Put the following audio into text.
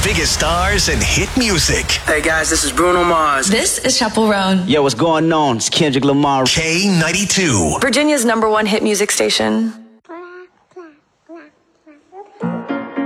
biggest stars and hit music. Hey guys, this is Bruno Mars. This is Chaperone. Yo, what's going on? It's Kendrick Lamar. K92. Virginia's #1 hit music station.